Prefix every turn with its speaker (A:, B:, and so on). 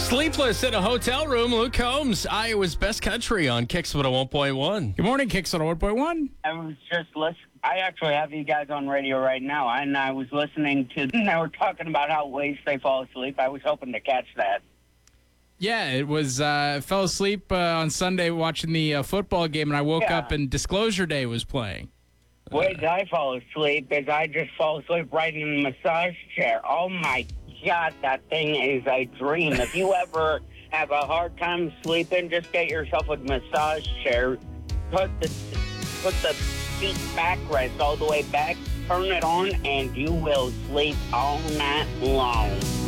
A: Sleepless in a hotel room, Luke Combs, Iowa's best country on Kicks 101.1.
B: Good morning, Kicks 101.1.
C: I was just listening. I actually have you guys on radio right now, and I was listening to. They were talking about how ways they fall asleep. I was hoping to catch that.
B: Yeah, it was. I fell asleep on Sunday watching the football game, and I woke up and Disclosure Day was playing.
C: Ways I fall asleep is I just fall asleep right in the massage chair. Oh my God, that thing is a dream. If you ever have a hard time sleeping, just get yourself a massage chair. Put the seat backrest all the way back. Turn it on, and you will sleep all night long.